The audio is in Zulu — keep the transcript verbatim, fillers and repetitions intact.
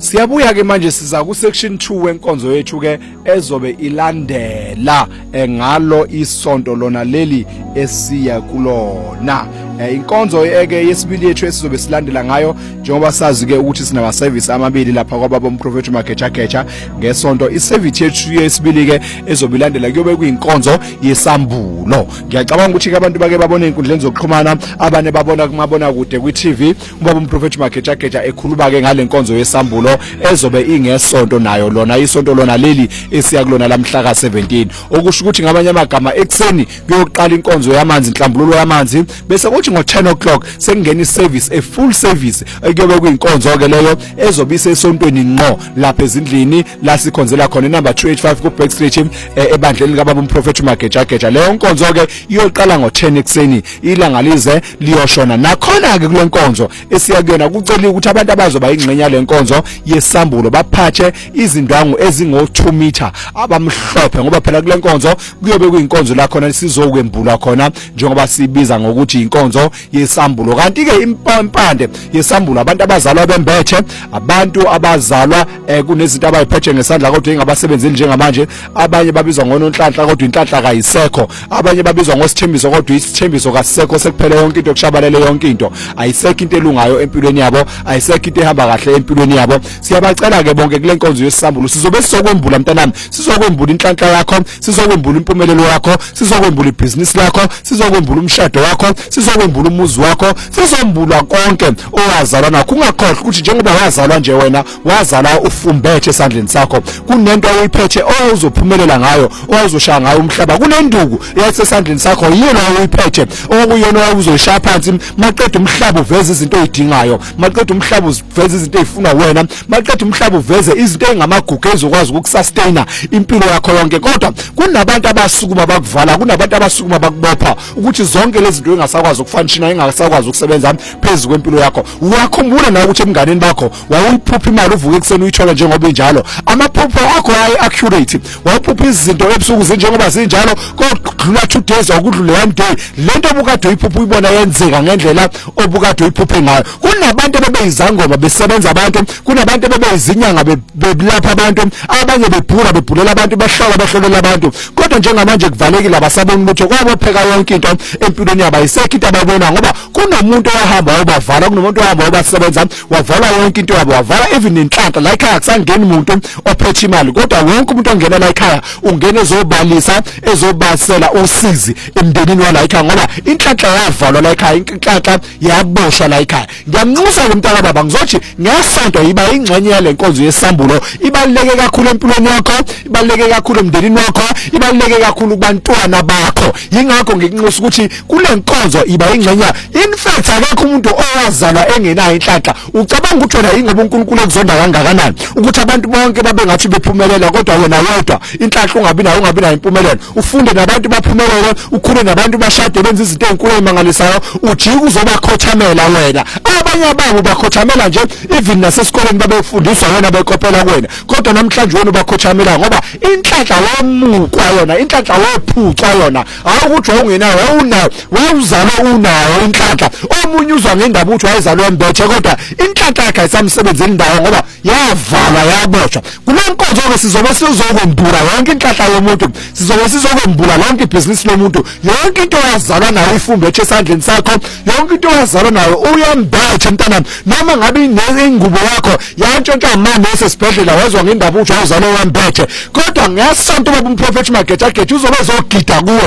Siyabuya ke manje siza ku section two wenkonzo yethu ke ezobe ilandela engalo isonto lona leli esiya kulona. Inkonzo eke yesibili yethu esizobe silandela ngayo njengoba sazi ke ukuthi sinama service amabili lapha kwababa umprofeti Mageja Geja ngesonto. Iservice yethu yesibili ke ezobe ilandela kuyobe kuyinkonzo yesambulo. Ngiyacabanga ukuthi ke abantu bake babone inkundleni zokuxhumana abane babona kumabona kude ku T V ubaba umprofeti Mageja Geja ekhuluma ke ngale nkonzo yesambulo ezobe ingesonto nayo lona isonto lona leli esiya kulona lamhla ka seventeen. Okusho ukuthi ngamanye amagama ekseni kuyoqala inkonzo yamanzi inhlambululo yamanzi bese kuthi ngo ten o'clock sekungena iservice a full service ekuyobe kuyinkonzo ke leyo ezobe isesontweni ngqo lapha ezindlini la sikhonzela khona number two eighty-five ku Backstreet ebandleni kababa umprofeti Mageja Geja. Leyo nkonzo ke iyoqala ngo ten ekseni ilanga lize liyoshona. Nakhona ke kule nkonzo esiya kuyona kucela ukuthi abantu abazoba ingxenya le nkonzo yesambulo baphathe izindwangu ezingo two meter abamhlophe ngoba phela kule nkonzo kuyobe kuyinkonzo la khona sizokwembula khona njengoba sibiza ngokuthi inkonzo yesambulo. Kanti ke impande yesambulo abantu abazalwa bembethe abantu abazalwa eh, kunezinto abayiphethe ngesandla kodwa ingabasebenzeli njengamanje abanye babizwa ngononhlanhla kodwa inhlanhla kayisekho abanye babizwa ngosithembiso kodwa isithembiso kasekho sekuphela yonke into kushabalele yonke into ayisekho into elungayo empilweni yabo ayisekho into ehamba kahle empilweni yabo. Siyabacela ke bonke kule nkonzo yesambulo sizobe sizokwembula mntanami sizokwembula inhlanhla yakho sizokwembula impumelelo yakho sizokwembula ibhizinisi lakho sizokwembula umshado wakho sizokwembula umuzi wakho sizombula konke owazalwa nakho. Ungakhohlwa ukuthi njengoba wazalwa nje wena wazalwa ufumbethe esandleni sakho kunento oyiphethe ozophumelela ngayo ozoshaya ngayo umhlaba kunenduku yasesandleni sakho yini oyiphethe okuyona uzoshaya phansi maqeda umhlaba uveze izinto oyidingayo maqeda umhlaba uveze izinto ezifuna wena maqeda umhlaba uveze izinto engamagugu ezokwazi ukusustaina impilo yakho yonke. Kodwa kunabantu abasukuma bakuvala kunabantu abasukuma bakubopha ukuthi zonke lezi zinto engasakwazi ukufunctiona engasakwazi ukusebenza phezulu kwempilo yakho. Uyakhumbula na ukuthi emnganeni bakho wawuyiphupha imali uvuke ekseni uyithola njengoba injalo amaphupho akho ayi accurate waphupha izinto ebusuku zinjengoba zinjalo kodlula two days okudlule one day lento obukade uyiphupha uyibona yenzeka ngendlela obukade uyiphuphe ngayo. Kunabantu abebeyizangoma besebenza abantu kunabantu abebeyizinyanga bebelapha abantu abanye bebhula bebhulela abantu bahlola bahlolela abantu kodwa njengamanje kuvalekile abasabona ukuthi kwabopheka yonke into empilweni yabo ayisekho into ababona ngoba kunomuntu ohamba wabavala kunomuntu ohamba wabasebenza wavala yonke into yabo wavala even inhlanhla la ekhaya kusangeni umuntu ophethe imali kodwa wonke umuntu ongena la ekhaya ungena ezobalisa ezobasela usizi emndenini wala ekhaya ngoba inhlanhla yavalwa la ekhaya inhlanhla yaboshwa la ekhaya. Ngiyamnxusa lo mntana baba ngizothi ngesonto iba ingxenye yale nkonzo yesambulo ibaluleke kakhulu empilweni yakho ibaluleke kakhulu emndenini wakho ibaluleke kakhulu kubantwana bakho. Yingakho ngikunxusa ukuthi kule nkonzo iba ingxenye in fact akekho umuntu owazalwa engenayo inhlanhla. Ucabanga ukuthi wena ingoba uNkulunkulu ekuzonda kangakanani ukuthi abantu bonke babe ngathi bephumelela kodwa wena wedwa inhlanhla ungabi nayo ungabi nayo impumelelo. Ufunde nabantu baphumelele ukhule nabantu bashade benza izinto ezinkulu ezimangalisayo ujike uzobakhothamela wena. Abanye ababo bakhothamela nje even nasesikoleni babefundiswa wena bekopela kuwena kodwa namhlanje wena ubakhothamela ngoba inhlanhla wamukwa yona inhlanhla wephuca yona awukuthi wawungenayo wawunayo wawuzalwa unayo inhlanhla. Omunye uzwa ngendaba ukuthi wayezalwa embethe kodwa inhlanhla yakhe ayisamsebenzeli ndawo ngoba yavala yaboshwa. Kule nkonzo ke sizobe sizokwembula yonke inhlanhla yomuntu sizobe sizokwembula lonke ibhizinisi lomuntu yonke into oyazalwa nayo ifumbethe esandleni sakho yonke into oyazalwa nayo uyembethe mntanami noma ngabe ingubo yakho yantshontsha amanje esesibhedlela wezwa ngendaba ukuthi wazalwa wembethe kodwa ngesonto baba umprofeti Mageja Geja uzobe ezogida kuwe